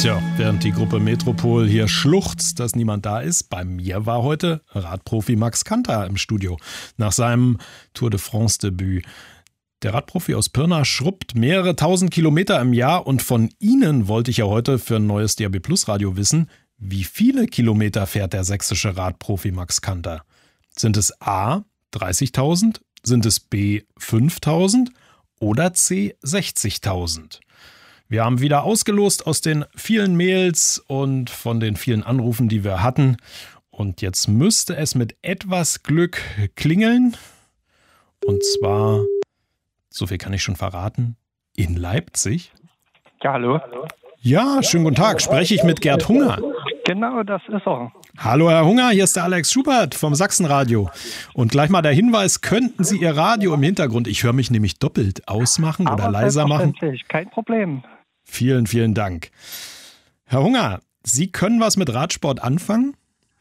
Tja, während die Gruppe Metropol hier schluchzt, dass niemand da ist, bei mir war heute Radprofi Max Kanter im Studio nach seinem Tour de France-Debüt. Der Radprofi aus Pirna schrubbt mehrere tausend Kilometer im Jahr und von Ihnen wollte ich ja heute für ein neues DAB+ Radio wissen, wie viele Kilometer fährt der sächsische Radprofi Max Kanter? Sind es A 30.000, sind es B 5.000 oder C 60.000? Wir haben wieder ausgelost aus den vielen Mails und von den vielen Anrufen, die wir hatten. Und jetzt müsste es mit etwas Glück klingeln. Und zwar, so viel kann ich schon verraten, in Leipzig. Ja, hallo. Ja, schönen guten Tag. Spreche ich mit Gerd Hunger? Genau, das ist er. Hallo Herr Hunger, hier ist der Alex Schubert vom Sachsenradio. Und gleich mal der Hinweis, könnten Sie Ihr Radio im Hintergrund, ich höre mich nämlich doppelt, ausmachen oder leiser machen? Kein Problem. Vielen, vielen Dank. Herr Hunger, Sie können was mit Radsport anfangen?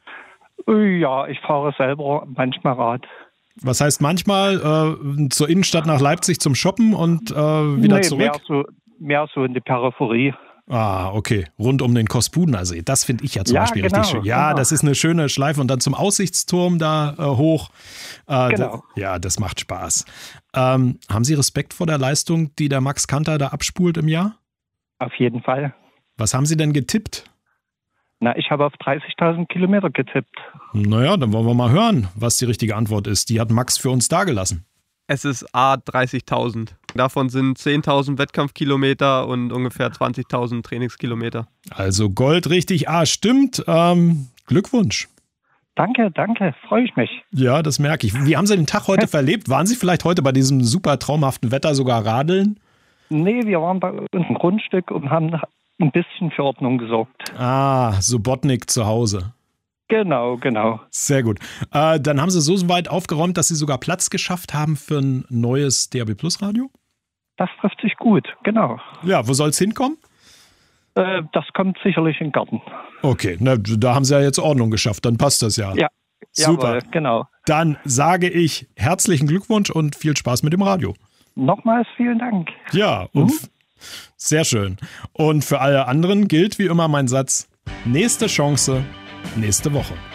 Ja, ich fahre selber manchmal Rad. Was heißt manchmal? Zur Innenstadt nach Leipzig zum Shoppen und wieder zurück? Mehr so in die Peripherie. Ah, okay. Rund um den Kospudenersee. Das finde ich ja zum Beispiel richtig schön. Ja, genau. Das ist eine schöne Schleife und dann zum Aussichtsturm da hoch. Genau. Ja, das macht Spaß. Haben Sie Respekt vor der Leistung, die der Max Kanter da abspult im Jahr? Auf jeden Fall. Was haben Sie denn getippt? Na, ich habe auf 30.000 Kilometer getippt. Naja, dann wollen wir mal hören, was die richtige Antwort ist. Die hat Max für uns dagelassen. Es ist A 30.000. Davon sind 10.000 Wettkampfkilometer und ungefähr 20.000 Trainingskilometer. Also Gold richtig A stimmt. Glückwunsch. Danke, freue ich mich. Ja, das merke ich. Wie haben Sie den Tag heute verlebt? Waren Sie vielleicht heute bei diesem super traumhaften Wetter sogar radeln? Nee, wir waren bei uns im Grundstück und haben ein bisschen für Ordnung gesorgt. Ah, Subotnik zu Hause. Genau. Sehr gut. Dann haben Sie so weit aufgeräumt, dass Sie sogar Platz geschafft haben für ein neues DAB+ Radio? Das trifft sich gut, genau. Ja, wo soll es hinkommen? Das kommt sicherlich in den Garten. Okay, na, da haben Sie ja jetzt Ordnung geschafft, dann passt das ja. Ja, super. Jawohl, genau. Dann sage ich herzlichen Glückwunsch und viel Spaß mit dem Radio. Nochmals vielen Dank. Ja, und sehr schön. Und für alle anderen gilt wie immer mein Satz, nächste Chance, nächste Woche.